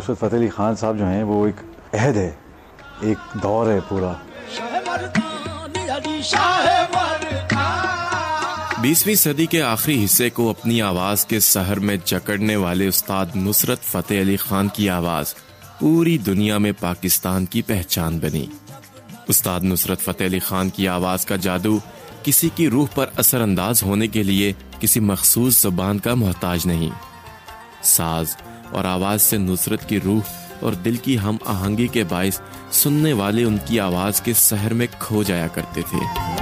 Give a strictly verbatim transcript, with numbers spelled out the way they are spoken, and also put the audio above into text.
नुसरत फ़तेह अली खान साहब जो हैं वो एक अहद है, एक दौर है पूरा। बीसवीं सदी के आखिरी हिस्से को अपनी आवाज के सहर में जकड़ने वाले उस्ताद नुसरत फ़तेह अली खान की आवाज पूरी दुनिया में पाकिस्तान की पहचान बनी। उस्ताद नुसरत फ़तेह अली खान की आवाज का जादू किसी की रूह पर असरअंदाज होने के लिए किसी मखसूस ज़बान का मोहताज नहीं। साज और आवाज से नुसरत की रूह और दिल की हम आहंगी के बाइस सुनने वाले उनकी आवाज के सहर में खो जाया करते थे।